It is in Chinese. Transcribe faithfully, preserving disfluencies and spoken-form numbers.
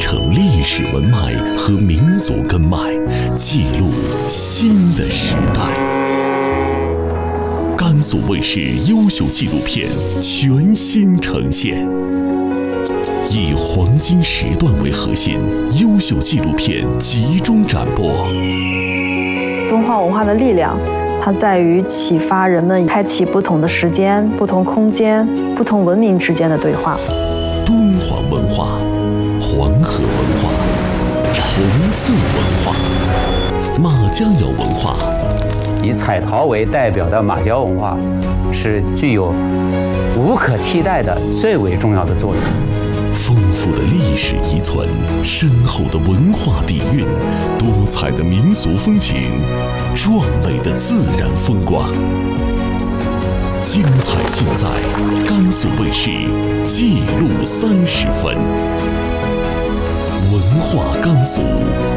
承历史文脉和民族根脉，记录新的时代。甘肃卫视优秀纪录片全新呈现，以黄金时段为核心，优秀纪录片集中展播。 敦煌文化的力量，它在于启发人们开启不同的时间、不同空间、不同文明之间的对话。 敦煌文化、黄河文化、红色文化、马家窑文化。 以彩陶为代表的马家窑文化，是具有无可替代的最为重要的作用。 丰富的历史遗存，深厚的文化底蕴，多彩的民俗风情，壮美的自然风光，精彩尽在甘肃卫视记录三十分。文化甘肃，